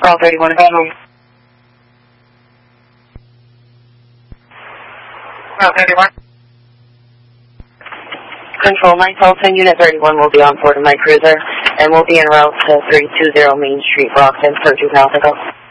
Route 31 Control. Route 31. Control, my call 10 Unit 31 will be on board of my cruiser, and we'll be en route to 320 Main Street, Brockton, for 2 miles ago.